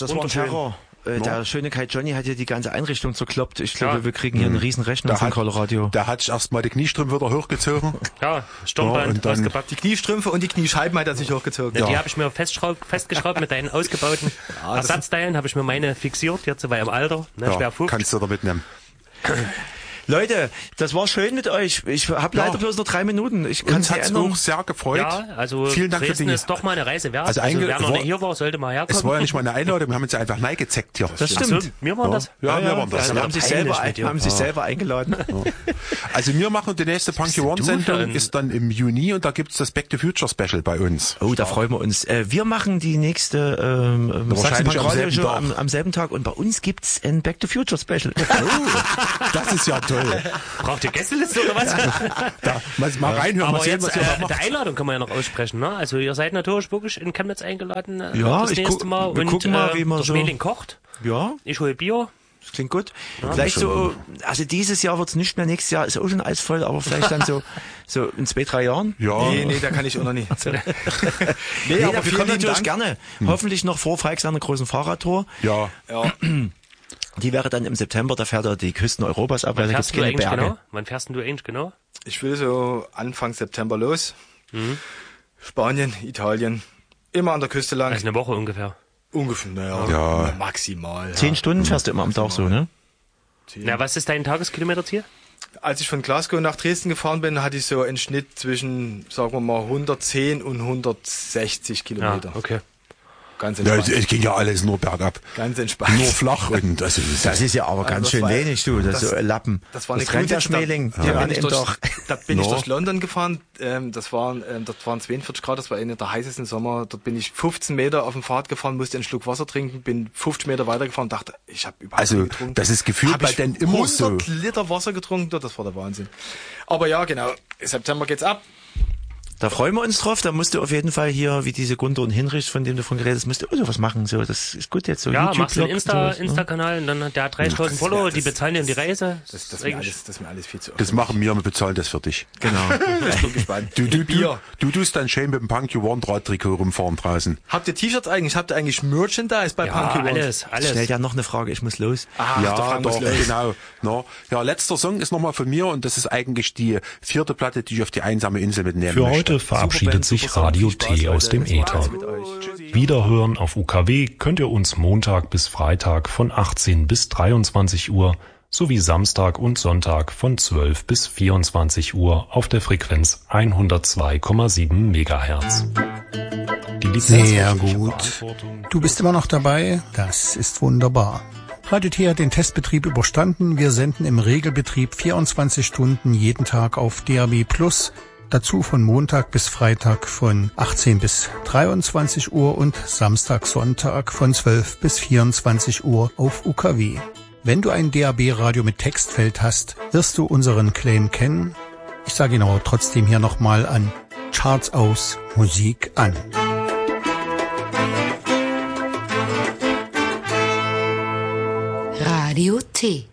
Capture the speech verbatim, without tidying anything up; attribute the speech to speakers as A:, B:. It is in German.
A: das war ein Terror. Äh,
B: no.
A: Der schöne Kai Johnny hat ja die ganze Einrichtung zerkloppt. Ich glaube,
B: ja.
A: wir kriegen hier eine riesen Rechnung von Coloradio.
B: Da hat sich erst mal die Kniestrümpfe wieder hochgezogen.
C: Ja, Sturmband
B: ja,
C: ausgepackt.
D: Die Kniestrümpfe und die Kniescheiben hat er sich hochgezogen.
C: Ja, die habe ich mir festgeschraubt mit deinen ausgebauten ja, Ersatzteilen. Habe ich mir meine fixiert, jetzt bei im Alter. Ne,
B: ja, kannst du da mitnehmen.
A: Leute, das war schön mit euch. Ich habe leider ja. bloß noch drei Minuten. Ich kann
B: Uns hat's auch sehr gefreut.
C: Ja, also
B: vielen Dank
C: Dresden
B: für die.
C: ist doch mal eine Reise wert.
B: Also,
C: also wer noch
B: war,
C: nicht hier war, sollte mal herkommen.
B: Es war ja nicht mal eine Einladung, wir haben uns ja einfach neigezeckt hier.
A: Das, das stimmt.
C: So, wir waren
B: ja.
C: das?
B: Ja, ja, wir waren das.
A: Ja, haben sich selber, ein, haben sich selber eingeladen.
B: Ja. Also wir machen die nächste Punky One Sendung ist dann im Juni und da gibt's das Back to Future Special bei uns.
A: Oh, da freuen wir uns. Wir machen die nächste ähm,
B: wahrscheinlich am selben,
A: Show am, am selben Tag und bei uns gibt's ein Back to Future Special.
B: Oh, das ist ja toll.
C: Braucht ihr Gästeliste oder was?
B: Da, mal, mal reinhören,
C: aber
B: mal sehen,
C: jetzt,
B: was ihr
C: äh,
B: macht.
C: der Einladung kann man ja noch aussprechen, ne? Also ihr seid natürlich wirklich in Chemnitz eingeladen äh,
A: ja,
C: das
A: ich
C: nächste
A: guck,
C: Mal.
A: Wir
C: und
A: gucken mal,
C: äh,
A: wie man
C: der
A: so...
C: Schmeling kocht.
A: Ja.
C: Ich hole Bier.
A: Das klingt gut. Ja, vielleicht so, also dieses Jahr wird's nicht mehr, nächstes Jahr ist auch schon alles voll, aber vielleicht dann so so in zwei, drei Jahren.
B: Ja.
D: Nee, nee, da kann ich auch noch nicht.
A: nee, nee, aber wir kommen natürlich Dank. gerne. Hm. Hoffentlich noch vor Falk seiner großen Fahrradtour.
B: Ja.
D: ja.
A: Die wäre dann im September, da fährt er die Küsten Europas ab,
C: weil
A: da gibt's keine Berge.
C: Genau? Wann fährst du eigentlich genau?
D: Ich will so Anfang September los. Mhm. Spanien, Italien, immer an der Küste lang.
C: Also eine Woche ungefähr.
D: Ungefähr, naja,
B: ja.
D: maximal.
A: Zehn
D: ja.
A: Stunden fährst du immer am Tag so, ne?
D: Zehn.
C: Na, was ist dein Tageskilometerziel?
D: Als ich von Glasgow nach Dresden gefahren bin, hatte ich so einen Schnitt zwischen, sagen wir mal, hundertzehn und hundertsechzig Kilometer.
C: Ja, okay.
D: Ganz entspannt.
B: Ja, es ging ja alles nur bergab.
D: Ganz entspannt.
B: Nur flach und das ist,
A: das ist ja aber ganz also schön war, wenig, du, das, das so Lappen.
D: Das war eine
A: das
D: gute
A: Schmeling.
D: Da, da, bin ich durch,
A: doch.
D: da bin
A: no.
D: ich durch London gefahren. Ähm, das waren, ähm, dort waren zweiundvierzig Grad. Das war einer der heißesten Sommer. Dort bin ich fünfzehn Meter auf dem Fahrrad gefahren, musste einen Schluck Wasser trinken, bin fünfzig Meter weitergefahren, dachte, ich habe überhaupt
B: also,
D: nicht getrunken.
B: Also das ist gefühlt bei denn immer so.
D: hundert Liter Wasser getrunken, das war der Wahnsinn. Aber ja, genau. Im September geht's ab.
A: Da freuen wir uns drauf. Da musst du auf jeden Fall hier, wie diese Gunther und Hinrich, von dem du von geredet hast, musst du auch sowas machen. So, das ist gut jetzt so.
C: Ja,
A: YouTube
C: machst du einen Insta,
A: und so,
C: Insta-Kanal und dann der hat dreißigtausend Follower, die bezahlen dir die Reise.
D: Das, das, das, ist mir alles, das ist mir alles viel zu oft.
B: Das machen wir, wir bezahlen das für dich.
A: Genau.
D: Ich bin gespannt.
B: Du, du, du, du tust dann schön mit dem Punky One Drahttrikot rumfahren draußen.
D: Habt ihr T-Shirts eigentlich? Habt ihr eigentlich Merchandise bei
C: ja,
D: Punky One?
C: alles, alles.
A: Stellt ja noch eine Frage, ich muss los.
D: Ah,
B: ja, doch, genau. No. Ja, letzter Song ist nochmal von mir und das ist eigentlich die vierte Platte, die ich auf die einsame Insel mitnehmen
E: Für
B: möchte.
E: heute verabschiedet sich Radio T aus dem Äther. Wiederhören auf U K W könnt ihr uns Montag bis Freitag von achtzehn bis dreiundzwanzig Uhr sowie Samstag und Sonntag von zwölf bis vierundzwanzig Uhr auf der Frequenz hundertzwei Komma sieben Megahertz.
F: Die Sehr gut. Du bist immer noch dabei? Das ist wunderbar. Radio T hat den Testbetrieb überstanden. Wir senden im Regelbetrieb vierundzwanzig Stunden jeden Tag auf D A B Plus. Dazu von Montag bis Freitag von achtzehn bis dreiundzwanzig Uhr und Samstag, Sonntag von zwölf bis vierundzwanzig Uhr auf U K W. Wenn du ein D A B-Radio mit Textfeld hast, wirst du unseren Claim kennen. Ich sage ihn aber trotzdem hier nochmal an. Charts aus, Musik an.
G: Radio T.